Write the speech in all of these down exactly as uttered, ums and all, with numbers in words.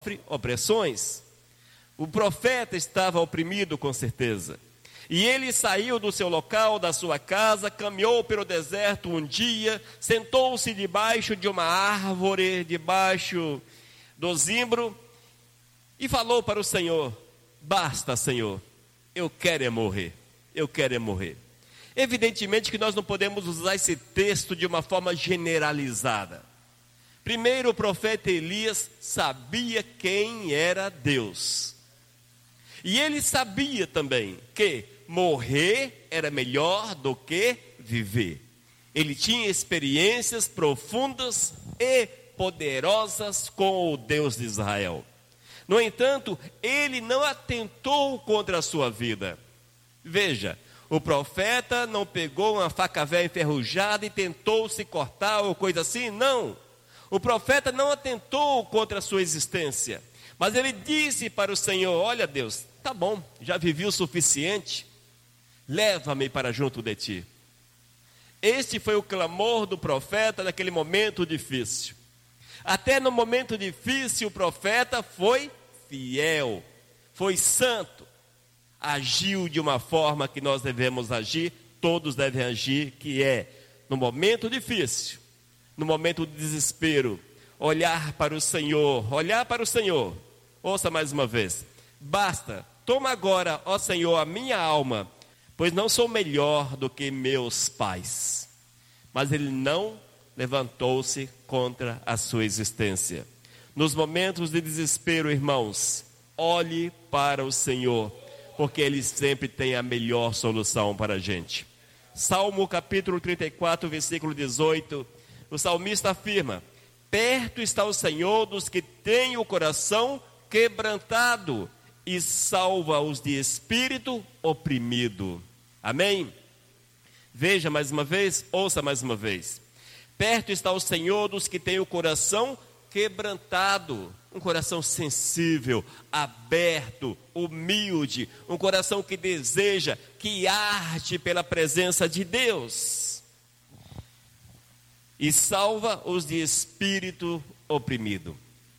sofre opressões. O profeta estava oprimido, com certeza. E ele saiu do seu local, da sua casa, caminhou pelo deserto um dia, sentou-se debaixo de uma árvore, debaixo do zimbro, e falou para o Senhor: basta, Senhor, eu quero é morrer, eu quero é morrer. Evidentemente que nós não podemos usar esse texto de uma forma generalizada. Primeiro, o profeta Elias sabia quem era Deus. E ele sabia também que morrer era melhor do que viver. Ele tinha experiências profundas e poderosas com o Deus de Israel. No entanto, ele não atentou contra a sua vida. Veja, o profeta não pegou uma faca velha enferrujada e tentou se cortar ou coisa assim, não. O profeta não atentou contra a sua existência, mas ele disse para o Senhor: olha, Deus, tá bom, já vivi o suficiente, leva-me para junto de ti. Este foi o clamor do profeta naquele momento difícil. Até no momento difícil o profeta foi fiel, foi santo, agiu de uma forma que nós devemos agir, todos devem agir, que é, no momento difícil, no momento de desespero, olhar para o Senhor, olhar para o Senhor. Ouça mais uma vez: basta, toma agora, ó Senhor, a minha alma, pois não sou melhor do que meus pais. Mas ele não levantou-se contra a sua existência. Nos momentos de desespero, irmãos, olhe para o Senhor, porque Ele sempre tem a melhor solução para a gente. Salmo capítulo trinta e quatro, versículo dezoito, o salmista afirma: perto está o Senhor dos que têm o coração quebrantado e salva os de espírito oprimido. Amém? Veja mais uma vez, ouça mais uma vez. Perto está o Senhor dos que têm o coração quebrantado, um coração sensível, aberto, humilde, um coração que deseja, que arde pela presença de Deus, e salva os de espírito oprimido.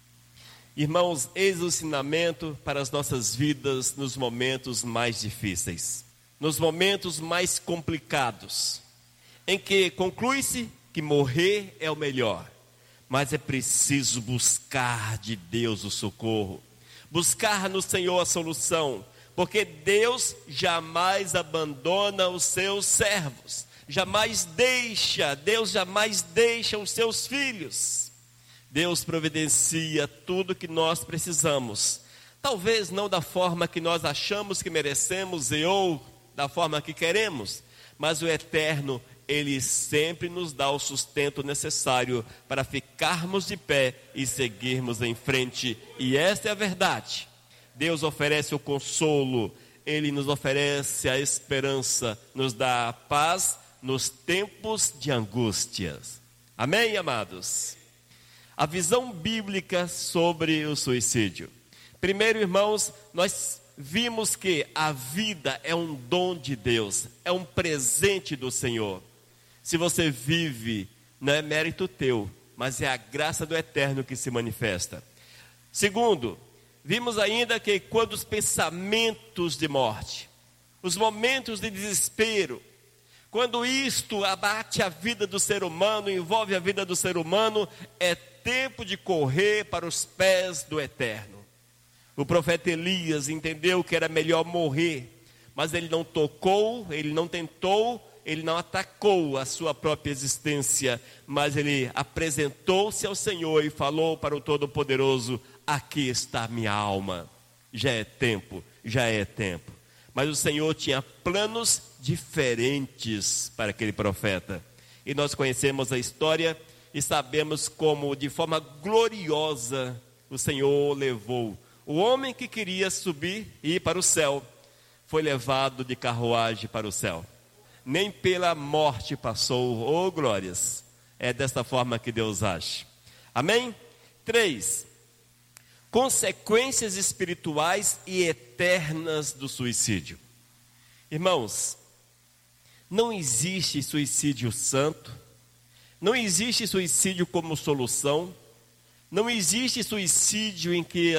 Irmãos, eis o ensinamento para as nossas vidas nos momentos mais difíceis, nos momentos mais complicados, em que conclui-se que morrer é o melhor. Mas é preciso buscar de Deus o socorro, buscar no Senhor a solução, porque Deus jamais abandona os seus servos, jamais deixa, Deus jamais deixa os seus filhos. Deus providencia tudo que nós precisamos, talvez não da forma que nós achamos que merecemos e ou da forma que queremos, mas o Eterno, Ele sempre nos dá o sustento necessário para ficarmos de pé e seguirmos em frente. E esta é a verdade. Deus oferece o consolo, Ele nos oferece a esperança, nos dá a paz nos tempos de angústias. Amém, amados? A visão bíblica sobre o suicídio. Primeiro, irmãos, nós vimos que a vida é um dom de Deus, é um presente do Senhor. Se você vive, não é mérito teu, mas é a graça do Eterno que se manifesta. Segundo, vimos ainda que quando os pensamentos de morte, os momentos de desespero, quando isto abate a vida do ser humano, envolve a vida do ser humano, é tempo de correr para os pés do Eterno. O profeta Elias entendeu que era melhor morrer, mas ele não tocou, ele não tentou, ele não atacou a sua própria existência, mas ele apresentou-se ao Senhor e falou para o Todo-Poderoso: aqui está minha alma, já é tempo, já é tempo. Mas o Senhor tinha planos diferentes para aquele profeta, e nós conhecemos a história e sabemos como de forma gloriosa o Senhor levou. O homem que queria subir e ir para o céu, foi levado de carruagem para o céu. Nem pela morte passou, oh glórias. É desta forma que Deus age. Amém? Três, consequências espirituais e eternas do suicídio. Irmãos, não existe suicídio santo, não existe suicídio como solução, não existe suicídio em que